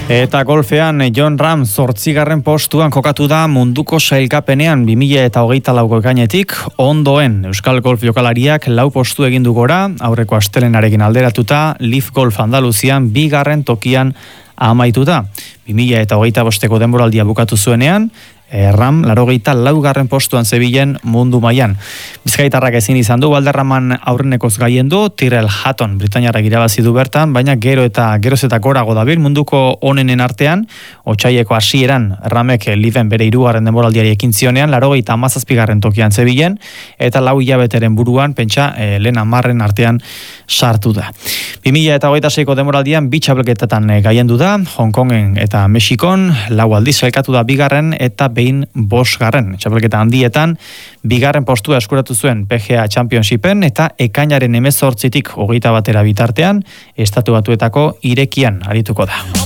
Eta golfean Jon Rahm 8. postuan kokatu da munduko sailkapenean 2024ko ekainetik ondoen. Euskal Golf jokalariak 4 postu egin du gora, aurreko astelenarekin alderatuta, Leaf Golf Andaluzian 2. tokian amaituta. 2025ko denboraldia bukatu zuenean, Rahm 84. postuan zebilen mundu mailan. Bizkaitarrak ezin izan du, Valderraman aurrenekoz gaien du, Tyrrell Hatton Britainiarrak irabazi du bertan, baina geroz eta gorago dabil munduko onenen artean, otsaieko hasieran Rahmek Leafen bere 3. denboraldiari ekin zionean, 87. tokian zebilen, eta 4 hilabeteren buruan, pentsa, lehen 10 artean sartu da. 2026ko denboraldian 2 txapelketetan gaien du da, Hong Kongen eta Mexikon, 4 aldiz sailkatu da 2. eta behin 5. Txapelketa handietan, 2. postua eskuratu zuen PGA Championshipen eta ekainaren 18-tik 21 bitartean, Estatu Batuetako irekian arituko da.